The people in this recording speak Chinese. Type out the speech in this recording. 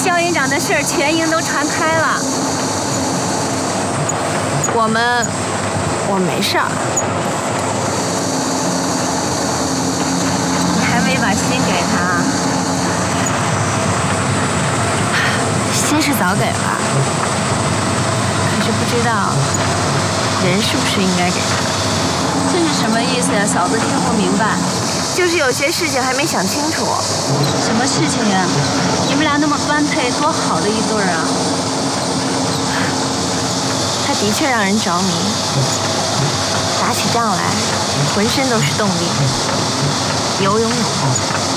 肖营长的事儿全营都传开了。 我没事儿。 你还没把心给他？ 心是早给了，可是不知道人是不是应该给他。 这是什么意思呀？嫂子听不明白。 就是有些事情还没想清楚。 什么事情呀？你们俩那么般配，多好的一对儿啊！ 他的确让人着迷，打起仗来浑身都是动力，有勇有谋。